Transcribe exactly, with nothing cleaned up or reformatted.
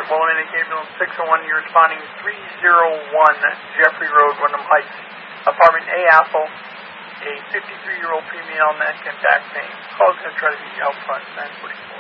to Bolin indicated on six oh one, you're responding three oh one Jeffrey Road, Wyndham Heights. Apartment A Apple, a fifty-three-year-old female neck and back pain. Call's going to try to be out front, nine forty-four.